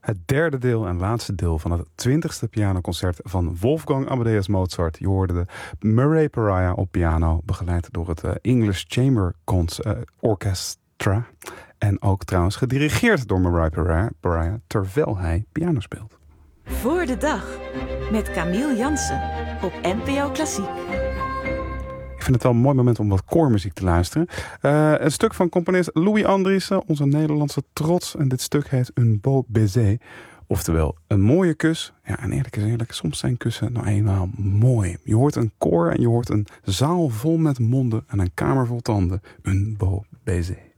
Het derde deel en laatste deel van het 20e pianoconcert van Wolfgang Amadeus Mozart. Je hoorde de Murray Pariah op piano, begeleid door het English Chamber Orchestra. En ook trouwens gedirigeerd door Murray Pariah terwijl hij piano speelt. Voor de dag met Camille Jansen op NPO Klassiek. Ik vind het wel een mooi moment om wat koormuziek te luisteren. Een stuk van componist Louis Andriessen, onze Nederlandse trots. En dit stuk heet Un beau baiser. Oftewel, een mooie kus. Ja, en eerlijk is eerlijk, soms zijn kussen nou eenmaal mooi. Je hoort een koor en je hoort een zaal vol met monden en een kamer vol tanden. Un beau baiser.